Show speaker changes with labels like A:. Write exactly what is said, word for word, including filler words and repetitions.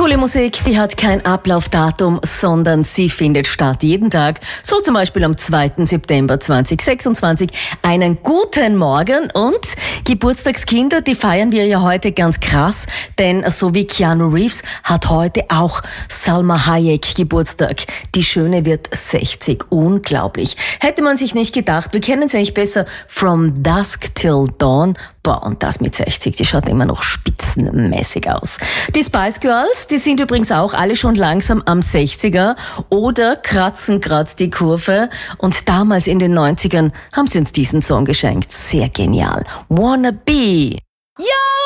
A: Coole Musik, die hat kein Ablaufdatum, sondern sie findet statt jeden Tag. So zum Beispiel am zweiten September zweitausendsechsundzwanzig. Einen guten Morgen und Geburtstagskinder, die feiern wir ja heute ganz krass, denn so wie Keanu Reeves hat heute auch Salma Hayek Geburtstag. Die Schöne wird sechzig. Unglaublich. Hätte man sich nicht gedacht. Wir kennen sie eigentlich besser From Dusk Till Dawn. Boah, und das mit sechzig, die schaut immer noch spitzenmäßig aus. Die Spice Girls, die sind übrigens auch alle schon langsam am sechziger oder kratzen grad die Kurve. Und damals in den neunzigern haben sie uns diesen Song geschenkt. Sehr genial. Wanna Be. Ja!